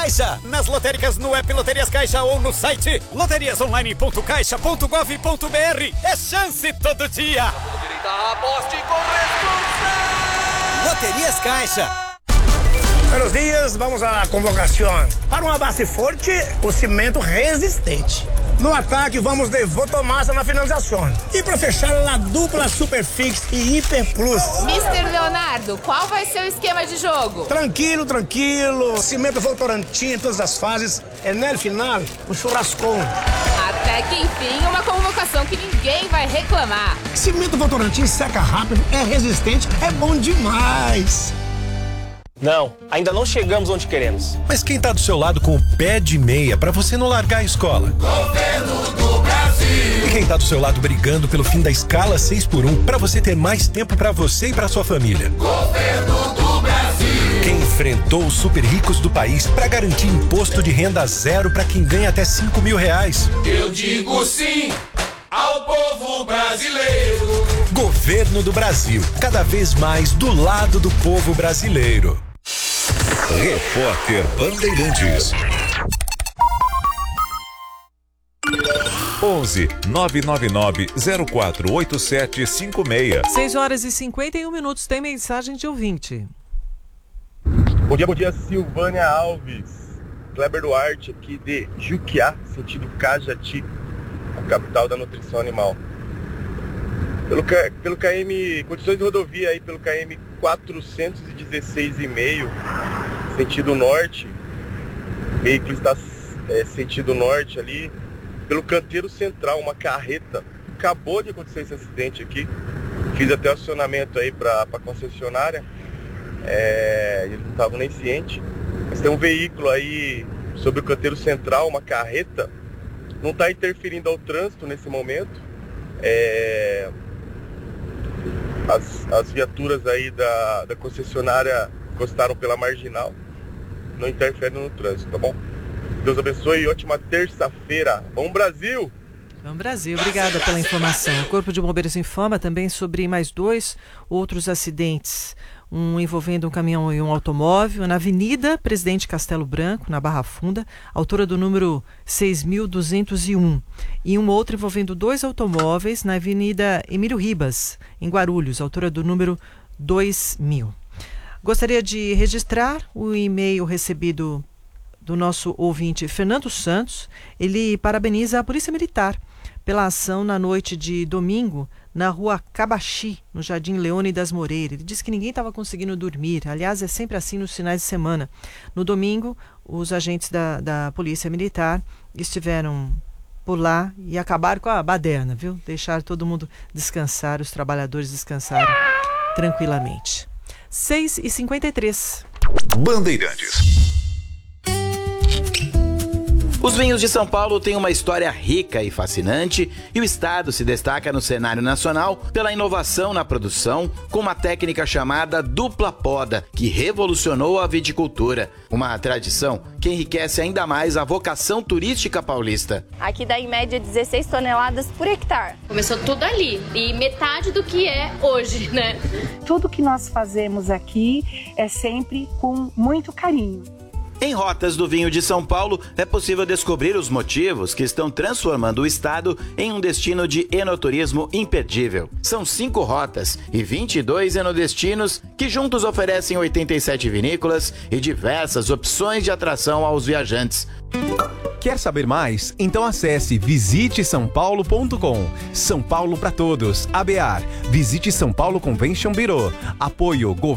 Caixa. Nas lotéricas, no app Loterias Caixa ou no site loteriasonline.caixa.gov.br. É chance todo dia. Aposte com responsabilidade. Loterias Caixa. Buenos dias, vamos à convocação. Para uma base forte, o cimento resistente. No ataque, vamos de Votomassa na finalização. E para fechar, a dupla Superfix e Hiper Plus. Mr. Leonardo, qual vai ser o esquema de jogo? Tranquilo, tranquilo. Cimento Votorantim em todas as fases. É no final, o churrascão. Até que enfim, uma convocação que ninguém vai reclamar. Cimento Votorantim seca rápido, é resistente, é bom demais. Não, ainda não chegamos onde queremos. Mas quem tá do seu lado com o pé de meia pra você não largar a escola? Governo do Brasil. E quem tá do seu lado brigando pelo fim da escala 6x1 pra você ter mais tempo pra você e pra sua família? Governo do Brasil. Quem enfrentou os super ricos do país pra garantir imposto de renda zero pra quem ganha até R$5.000? Eu digo sim ao povo brasileiro. Governo do Brasil, cada vez mais do lado do povo brasileiro. Repórter Bandeirantes. 11 999 048756. 6h51, tem mensagem de ouvinte. Bom dia, Silvânia Alves. Kleber Duarte, aqui de Juquiá, sentido Cajati, a capital da nutrição animal. Pelo KM, condições de rodovia aí, pelo KM 416,5, sentido norte, o veículo está sentido norte ali, pelo canteiro central, uma carreta, acabou de acontecer esse acidente aqui, fiz até o acionamento aí para a concessionária, eles não estavam nem cientes, mas tem um veículo aí sobre o canteiro central, uma carreta, não está interferindo ao trânsito nesse momento, as viaturas aí da concessionária encostaram pela marginal, não interfere no trânsito, tá bom? Deus abençoe e ótima terça-feira. Bom Brasil! Bom Brasil, obrigada pela informação. O Corpo de Bombeiros informa também sobre mais 2 outros acidentes. Um envolvendo um caminhão e um automóvel na Avenida Presidente Castelo Branco, na Barra Funda, altura do número 6.201. E um outro envolvendo 2 automóveis na Avenida Emílio Ribas, em Guarulhos, altura do número 2.000. Gostaria de registrar o e-mail recebido do nosso ouvinte Fernando Santos. Ele parabeniza a Polícia Militar pela ação na noite de domingo na rua Cabaxi, no Jardim Leônidas Moreira. Ele disse que ninguém estava conseguindo dormir. Aliás, é sempre assim nos finais de semana. No domingo, os agentes da Polícia Militar estiveram por lá e acabaram com a baderna, viu? Deixaram todo mundo descansar, os trabalhadores descansaram tranquilamente. 6h53. Bandeirantes. Os vinhos de São Paulo têm uma história rica e fascinante e o estado se destaca no cenário nacional pela inovação na produção com uma técnica chamada dupla poda, que revolucionou a viticultura. Uma tradição que enriquece ainda mais a vocação turística paulista. Aqui dá em média 16 toneladas por hectare. Começou tudo ali e metade do que é hoje, né? Tudo que nós fazemos aqui é sempre com muito carinho. Em Rotas do Vinho de São Paulo, é possível descobrir os motivos que estão transformando o estado em um destino de enoturismo imperdível. São 5 rotas e 22 enodestinos que juntos oferecem 87 vinícolas e diversas opções de atração aos viajantes. Quer saber mais? Então acesse visitesaopaulo.com. São Paulo para todos. ABAR. Visite São Paulo Convention Bureau. Apoio